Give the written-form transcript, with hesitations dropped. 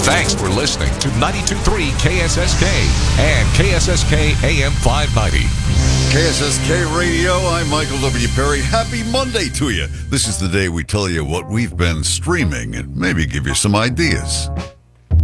Thanks for listening to 92.3 KSSK and KSSK AM 590. KSSK Radio, I'm Michael W. Perry. Happy Monday to you. This is the day we tell you what we've been streaming and maybe give you some ideas.